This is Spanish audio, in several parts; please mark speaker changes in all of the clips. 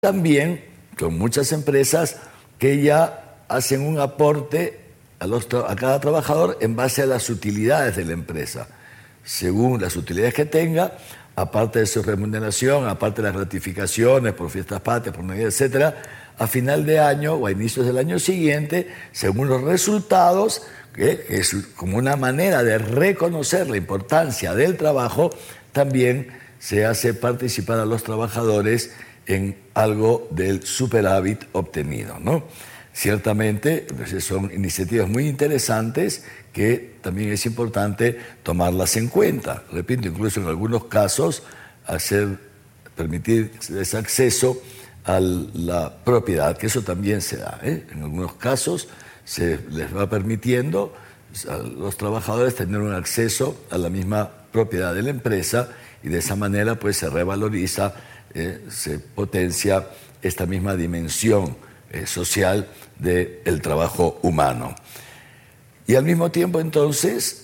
Speaker 1: También con muchas empresas que ya hacen un aporte a cada trabajador en base a las utilidades de la empresa. Según las utilidades que tenga, aparte de su remuneración, aparte de las gratificaciones por fiestas patrias, por Navidad, etcétera, a final de año o a inicios del año siguiente, según los resultados, que es como una manera de reconocer la importancia del trabajo, también se hace participar a los trabajadores en algo del superávit obtenido, ¿no? Ciertamente, pues son iniciativas muy interesantes que también es importante tomarlas en cuenta. Repito, incluso en algunos casos, permitir ese acceso a la propiedad, que eso también se da, ¿eh? En algunos casos se les va permitiendo a los trabajadores tener un acceso a la misma propiedad de la empresa y de esa manera pues se revaloriza, se potencia esta misma dimensión social del trabajo humano. Y al mismo tiempo entonces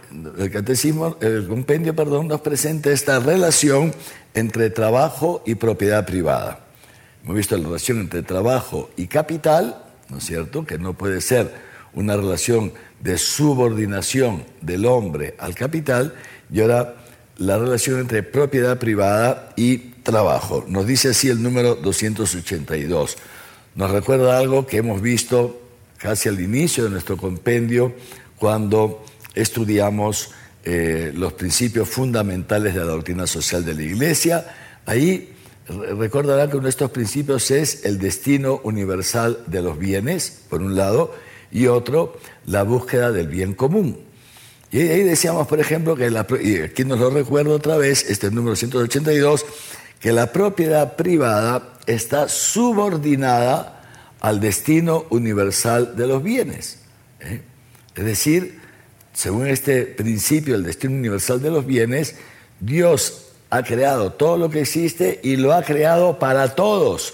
Speaker 1: el compendio, nos presenta esta relación entre trabajo y propiedad privada. Hemos visto la relación entre trabajo y capital, ¿no es cierto?, que no puede ser una relación de subordinación del hombre al capital, y ahora la relación entre propiedad privada y trabajo. Nos dice así el número 282. Nos recuerda algo que hemos visto casi al inicio de nuestro compendio cuando estudiamos los principios fundamentales de la doctrina social de la Iglesia. Ahí recordarán que uno de estos principios es el destino universal de los bienes, por un lado, y otro, la búsqueda del bien común. Y ahí decíamos, por ejemplo, y aquí nos lo recuerdo otra vez, este número 182, que la propiedad privada está subordinada al destino universal de los bienes. Es decir, según este principio del destino universal de los bienes, Dios ha creado todo lo que existe y lo ha creado para todos,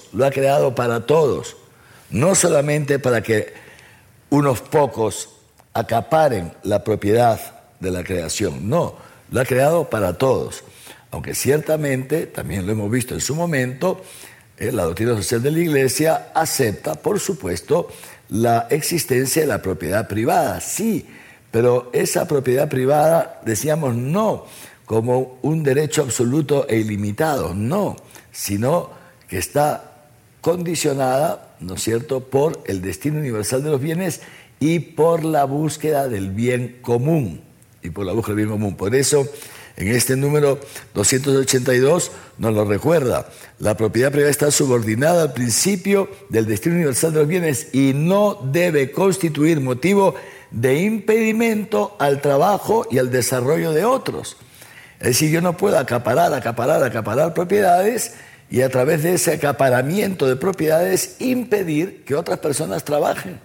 Speaker 1: no solamente para que unos pocos acaparen la propiedad de la creación, no, lo ha creado para todos. Aunque ciertamente, también lo hemos visto en su momento, la doctrina social de la Iglesia acepta, por supuesto, la existencia de la propiedad privada, sí, pero esa propiedad privada, decíamos, no como un derecho absoluto e ilimitado, no, sino que está condicionada, ¿no es cierto?, por el destino universal de los bienes y por la búsqueda del bien común. Por eso, en este número 282 nos lo recuerda. La propiedad privada está subordinada al principio del destino universal de los bienes y no debe constituir motivo de impedimento al trabajo y al desarrollo de otros. Es decir, yo no puedo acaparar propiedades y a través de ese acaparamiento de propiedades impedir que otras personas trabajen.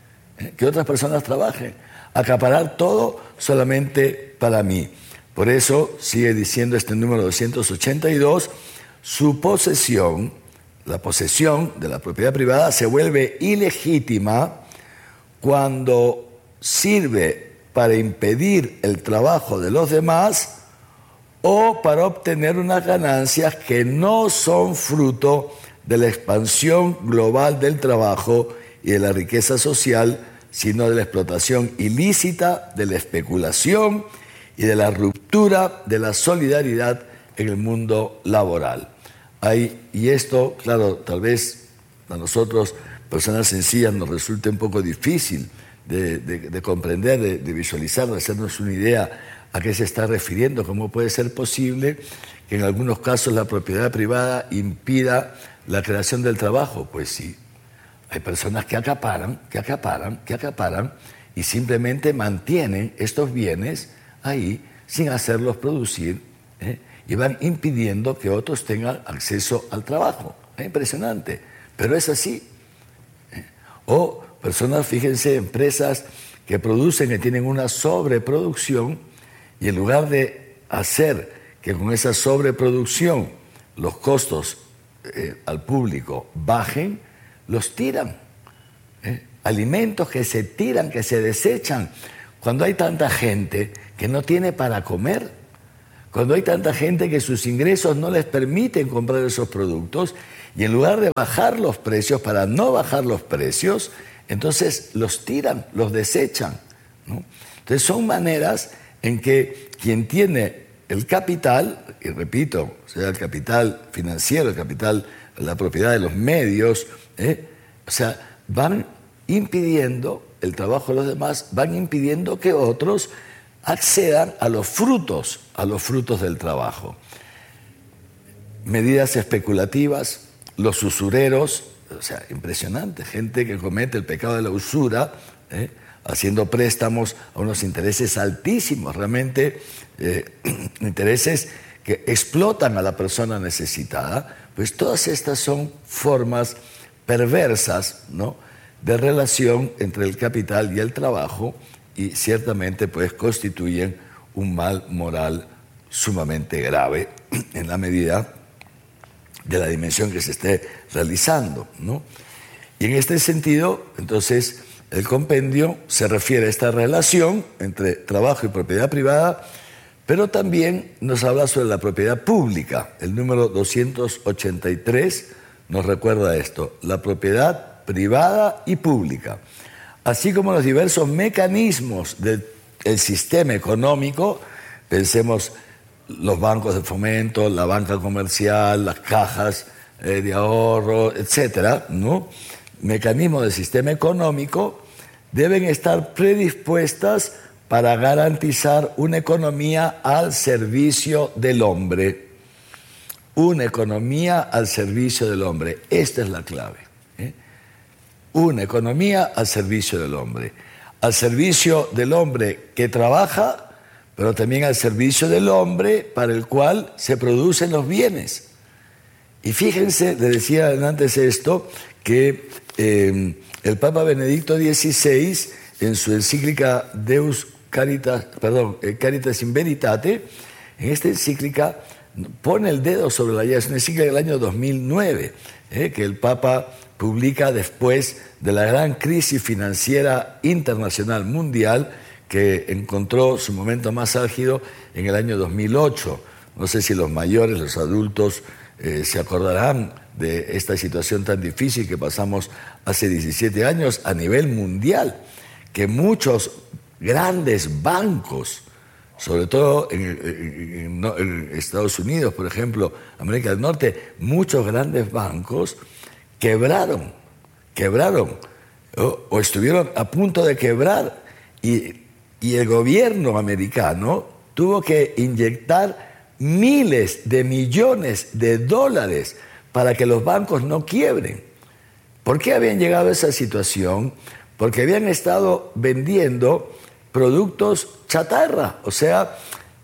Speaker 1: Acaparar todo solamente para mí. Por eso, sigue diciendo este número 282, su posesión, la posesión de la propiedad privada se vuelve ilegítima cuando sirve para impedir el trabajo de los demás o para obtener unas ganancias que no son fruto de la expansión global del trabajo y de la riqueza social, sino de la explotación ilícita, de la especulación y de la ruptura de la solidaridad en el mundo laboral. Y esto, claro, tal vez a nosotros, personas sencillas, nos resulte un poco difícil de comprender, de visualizar, de hacernos una idea a qué se está refiriendo. ¿Cómo puede ser posible que en algunos casos la propiedad privada impida la creación del trabajo? Pues sí. Hay personas que acaparan y simplemente mantienen estos bienes ahí sin hacerlos producir, y van impidiendo que otros tengan acceso al trabajo. Es impresionante, pero es así. O personas, fíjense, empresas que producen, que tienen una sobreproducción y en lugar de hacer que con esa sobreproducción los costos al público bajen, los tiran. Alimentos que se tiran, que se desechan. Cuando hay tanta gente que no tiene para comer, cuando hay tanta gente que sus ingresos no les permiten comprar esos productos Y en lugar de bajar los precios, para no bajar los precios, entonces los tiran, los desechan, ¿no? Entonces son maneras en que quien tiene el capital, y repito, sea el capital financiero, el capital, la propiedad de los medios, o sea, van impidiendo el trabajo de los demás, van impidiendo que otros accedan a los frutos del trabajo. Medidas especulativas, los usureros, o sea, impresionante, gente que comete el pecado de la usura, haciendo préstamos a unos intereses altísimos, realmente intereses que explotan a la persona necesitada. Pues todas estas son formas perversas, ¿no?, de relación entre el capital y el trabajo, y ciertamente pues constituyen un mal moral sumamente grave en la medida de la dimensión que se esté realizando, ¿no? Y en este sentido, entonces, el compendio se refiere a esta relación entre trabajo y propiedad privada, pero también nos habla sobre la propiedad pública. El número 283 nos recuerda esto: la propiedad privada y pública, así como los diversos mecanismos del sistema económico. Pensemos los bancos de fomento, la banca comercial, las cajas de ahorro, etcétera, ¿no? Mecanismos del sistema económico deben estar predispuestas para garantizar una economía al servicio del hombre. Una economía al servicio del hombre. Esta es la clave. Una economía al servicio del hombre. Al servicio del hombre que trabaja, pero también al servicio del hombre para el cual se producen los bienes. Y fíjense, le decía antes esto, que el Papa Benedicto XVI, en su encíclica Caritas in Veritate, en esta encíclica pone el dedo sobre la llaga. Es una encíclica del año 2009, que el Papa publica después de la gran crisis financiera internacional mundial, que encontró su momento más álgido en el año 2008. No sé si los mayores, los adultos, se acordarán de esta situación tan difícil que pasamos hace 17 años a nivel mundial, que muchos grandes bancos, sobre todo en Estados Unidos, por ejemplo, América del Norte, muchos grandes bancos quebraron o estuvieron a punto de quebrar, y el gobierno americano tuvo que inyectar miles de millones de dólares para que los bancos no quiebren. ¿Por qué habían llegado a esa situación? Porque habían estado vendiendo productos chatarra, o sea,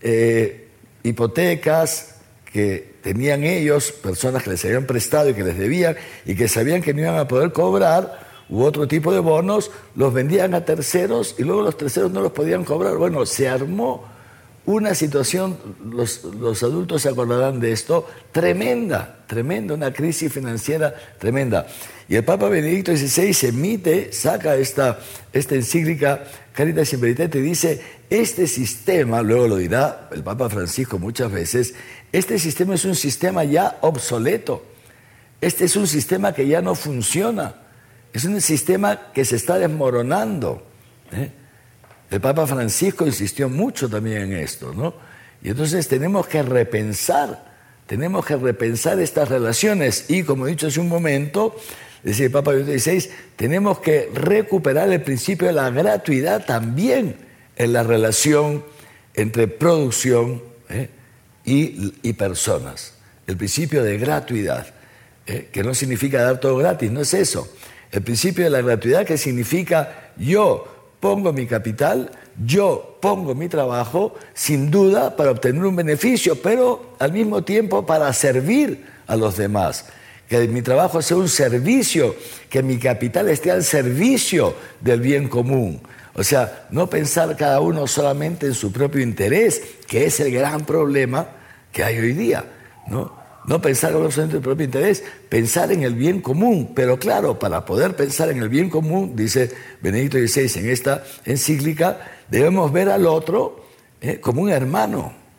Speaker 1: hipotecas que tenían ellos, personas que les habían prestado y que les debían y que sabían que no iban a poder cobrar, u otro tipo de bonos, los vendían a terceros y luego los terceros no los podían cobrar. Bueno, se armó una situación, los adultos se acordarán de esto, tremenda, una crisis financiera tremenda. Y el Papa Benedicto XVI saca esta encíclica Caritas in Veritate y dice: este sistema, luego lo dirá el Papa Francisco muchas veces, este sistema es un sistema ya obsoleto, este es un sistema que ya no funciona, es un sistema que se está desmoronando. El Papa Francisco insistió mucho también en esto, ¿no? Y entonces tenemos que repensar estas relaciones. Y como he dicho hace un momento, decía el Papa Benedicto XVI, tenemos que recuperar el principio de la gratuidad también en la relación entre producción y personas. El principio de gratuidad, que no significa dar todo gratis, no es eso. El principio de la gratuidad, que significa yo pongo mi capital, yo pongo mi trabajo, sin duda para obtener un beneficio, pero al mismo tiempo para servir a los demás. Que mi trabajo sea un servicio, que mi capital esté al servicio del bien común. O sea, no pensar cada uno solamente en su propio interés, que es el gran problema que hay hoy día, ¿no? No pensar solamente en el propio interés, pensar en el bien común. Pero claro, para poder pensar en el bien común, dice Benedicto XVI en esta encíclica, debemos ver al otro como un hermano.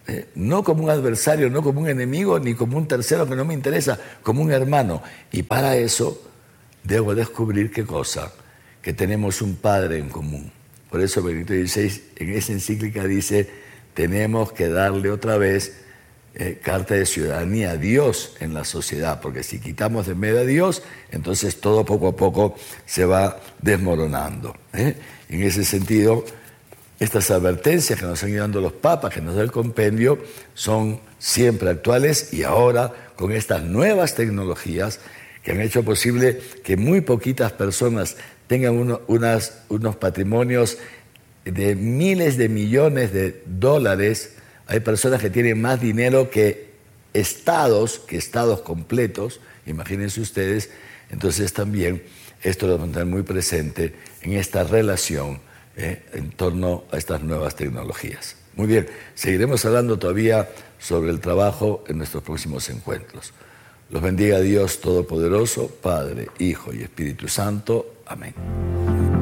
Speaker 1: No como un adversario, no como un enemigo, ni como un tercero que no me interesa, como un hermano. Y para eso debo descubrir ¿qué cosa? Que tenemos un Padre en común. Por eso Benedicto XVI en esa encíclica dice, tenemos que darle otra vez carta de ciudadanía a Dios en la sociedad, porque si quitamos de medio a Dios, entonces todo poco a poco se va desmoronando. En ese sentido, estas advertencias que nos han ido dando los papas, que nos da el compendio, son siempre actuales y ahora con estas nuevas tecnologías que han hecho posible que muy poquitas personas tengan unos patrimonios de miles de millones de dólares. Hay personas que tienen más dinero que estados completos, imagínense ustedes. Entonces también esto lo vamos a tener muy presente en esta relación en torno a estas nuevas tecnologías. Muy bien, seguiremos hablando todavía sobre el trabajo en nuestros próximos encuentros. Los bendiga Dios Todopoderoso, Padre, Hijo y Espíritu Santo. Amén.